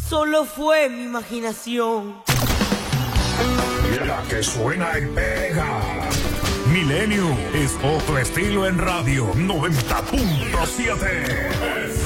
Solo fue mi imaginación. La que suena y pega. Milenio es otro estilo en radio 90.7.